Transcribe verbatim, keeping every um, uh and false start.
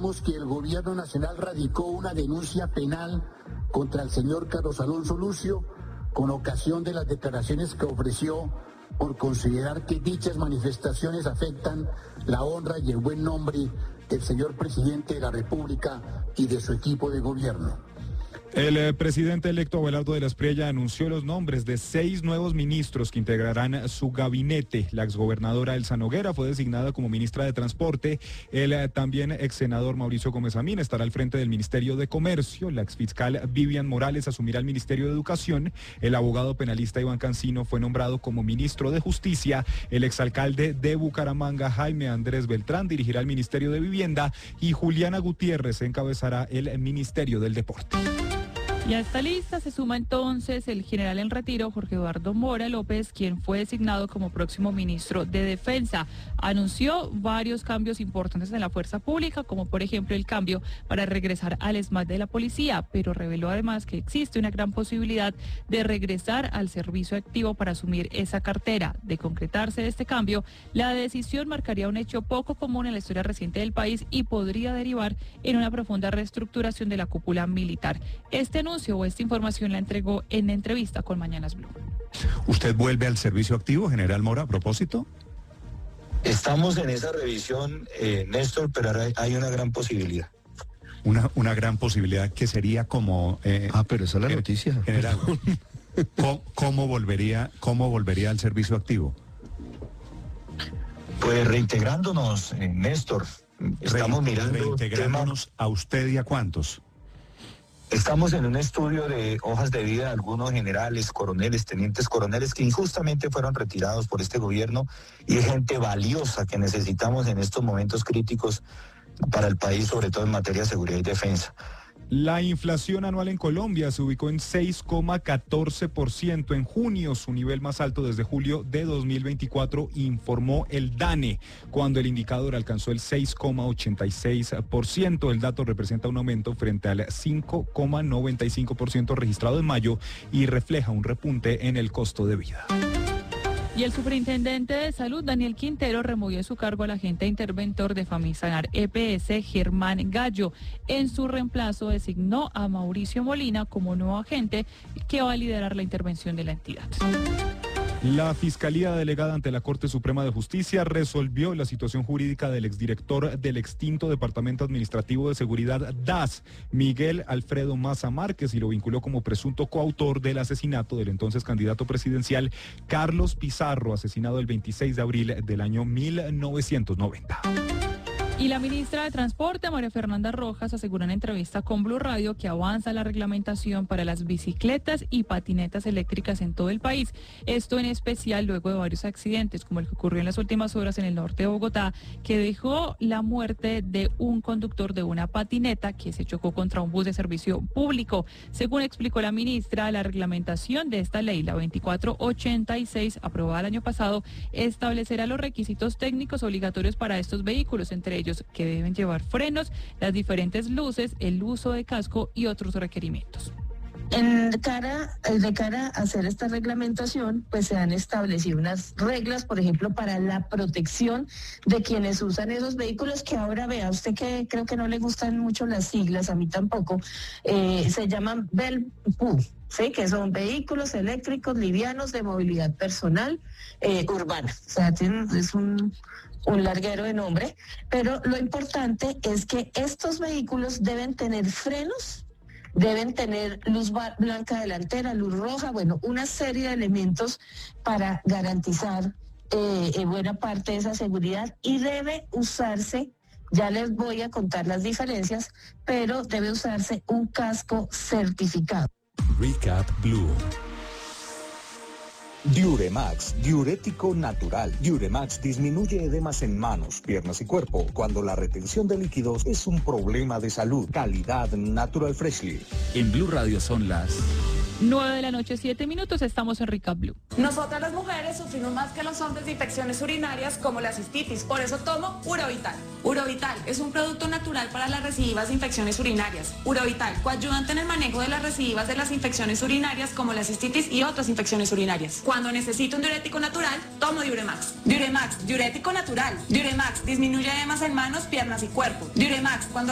informamos que el gobierno nacional radicó una denuncia penal contra el señor Carlos Alonso Lucio con ocasión de las declaraciones que ofreció por considerar que dichas manifestaciones afectan la honra y el buen nombre del señor presidente de la República y de su equipo de gobierno. El eh, presidente electo Abelardo de la Espriella anunció los nombres de seis nuevos ministros que integrarán su gabinete. La exgobernadora Elsa Noguera fue designada como ministra de Transporte. El eh, también exsenador Mauricio Gómez Amín estará al frente del Ministerio de Comercio. La exfiscal Vivian Morales asumirá el Ministerio de Educación. El abogado penalista Iván Cancino fue nombrado como ministro de Justicia. El exalcalde de Bucaramanga, Jaime Andrés Beltrán, dirigirá el Ministerio de Vivienda y Juliana Gutiérrez encabezará el Ministerio del Deporte. Y a esta lista se suma entonces el general en retiro Jorge Eduardo Mora López, quien fue designado como próximo ministro de Defensa. Anunció varios cambios importantes en la fuerza pública, como por ejemplo el cambio para regresar al ESMAD de la policía, pero reveló además que existe una gran posibilidad de regresar al servicio activo para asumir esa cartera. De concretarse este cambio, la decisión marcaría un hecho poco común en la historia reciente del país y podría derivar en una profunda reestructuración de la cúpula militar. Este anuncio o esta información la entregó en entrevista con Mañanas Blue. ¿Usted vuelve al servicio activo, general Mora, a propósito? Estamos en esa revisión, eh, Néstor, pero hay, hay una gran posibilidad. Una, una gran posibilidad que sería como... Eh, ah, pero esa es la eh, noticia. General, ¿cómo, cómo, volvería, ¿Cómo volvería al servicio activo? Pues reintegrándonos, eh, Néstor. Estamos Re, mirando... Reintegrándonos tema... a usted y a cuántos. Estamos en un estudio de hojas de vida de algunos generales, coroneles, tenientes coroneles que injustamente fueron retirados por este gobierno y es gente valiosa que necesitamos en estos momentos críticos para el país, sobre todo en materia de seguridad y defensa. La inflación anual en Colombia se ubicó en seis coma catorce por ciento en junio, su nivel más alto desde julio de dos mil veinticuatro, informó el DANE, cuando el indicador alcanzó el seis coma ochenta y seis por ciento. El dato representa un aumento frente al cinco coma noventa y cinco por ciento registrado en mayo y refleja un repunte en el costo de vida. Y el superintendente de salud, Daniel Quintero, removió de su cargo al agente interventor de Famisanar E P S, Germán Gallo. En su reemplazo designó a Mauricio Molina como nuevo agente que va a liderar la intervención de la entidad. La Fiscalía delegada ante la Corte Suprema de Justicia resolvió la situación jurídica del exdirector del extinto Departamento Administrativo de Seguridad D A S, Miguel Alfredo Maza Márquez, y lo vinculó como presunto coautor del asesinato del entonces candidato presidencial Carlos Pizarro, asesinado el veintiséis de abril del año mil novecientos noventa. Y la ministra de Transporte, María Fernanda Rojas, aseguró en entrevista con Blue Radio que avanza la reglamentación para las bicicletas y patinetas eléctricas en todo el país. Esto en especial luego de varios accidentes, como el que ocurrió en las últimas horas en el norte de Bogotá, que dejó la muerte de un conductor de una patineta que se chocó contra un bus de servicio público. Según explicó la ministra, la reglamentación de esta ley, la veinticuatro ochenta y seis, aprobada el año pasado, establecerá los requisitos técnicos obligatorios para estos vehículos, entre ellos que deben llevar frenos, las diferentes luces, el uso de casco y otros requerimientos. En cara, de cara a hacer esta reglamentación, pues se han establecido unas reglas, por ejemplo, para la protección de quienes usan esos vehículos, que ahora vea usted que creo que no le gustan mucho las siglas, a mí tampoco, eh, se llaman B E L P U, ¿sí? Que son vehículos eléctricos livianos de movilidad personal eh, urbana. O sea, tienen, es un... un larguero de nombre, pero lo importante es que estos vehículos deben tener frenos, deben tener luz blanca delantera, luz roja, bueno, una serie de elementos para garantizar eh, en buena parte de esa seguridad, y debe usarse, ya les voy a contar las diferencias, pero debe usarse un casco certificado. Recap Blue. Diuremax, diurético natural. Diuremax disminuye edemas en manos, piernas y cuerpo cuando la retención de líquidos es un problema de salud. Calidad Natural Freshly. En Blue Radio son las nueve de la noche, siete minutos, estamos en Recap Blue. Nosotras las mujeres sufrimos más que los hombres de infecciones urinarias como la cistitis, por eso tomo Urovital. Urovital es un producto natural para las recidivas de infecciones urinarias. Urovital, coayudante en el manejo de las recidivas de las infecciones urinarias como la cistitis y otras infecciones urinarias. Cuando necesito un diurético natural, tomo Diuremax. Diuremax, diurético natural. Diuremax disminuye edemas en manos, piernas y cuerpo. Diuremax, cuando